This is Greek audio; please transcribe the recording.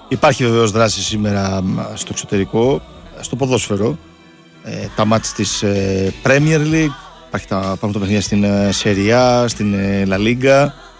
Υπάρχει βεβαίως δράση σήμερα στο εξωτερικό, στο ποδόσφαιρο. Τα μάτς της Premier League, υπάρχουν τα παιχνίδια στην Serie A, στην La Liga.